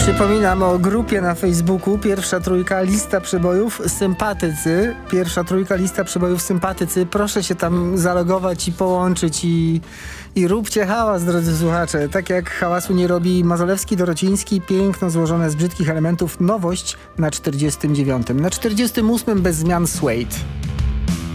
Przypominam o grupie na Facebooku, pierwsza trójka lista przebojów sympatycy. Pierwsza trójka lista przebojów sympatycy. Proszę się tam zalogować i połączyć i róbcie hałas, drodzy słuchacze. Tak jak hałasu nie robi Mazolewski, Dorociński, piękno złożone z brzydkich elementów. Nowość na 49. Na 48 bez zmian Suede.